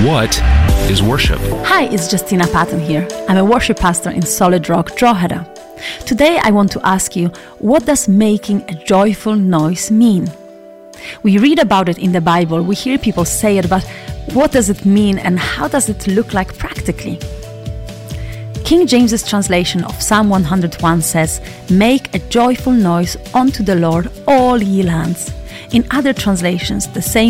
What is worship? Hi, it's Justina Patton here. I'm a worship pastor in Solid Rock, Drogheda. Today I want to ask you, what does making a joyful noise mean? We read about it in the Bible, we hear people say it, but what does it mean and how does it look like practically? King James's translation of Psalm 101 says, "Make a joyful noise unto the Lord, all ye lands." In other translations, the same